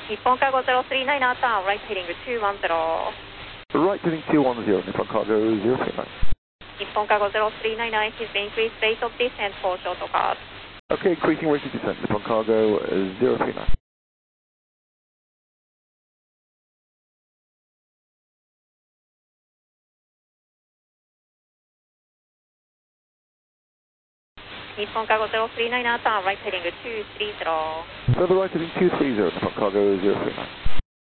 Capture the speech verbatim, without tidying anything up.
日本カーゴゼロスリーナイン ターン、right heading ツーワンゼロ。 Right heading two one zero, Nippon Cargo zero three nine. 日本カーゴゼロスリーナイン is the increased rate of descent for short card. Okay, increasing rate of descent, Nippon Cargo zero three nine. 日本カーゴゼロスリーナイン ターン、right heading ツースリーゼロ。 Further right heading two three zero, Nippon Cargo zero three nine.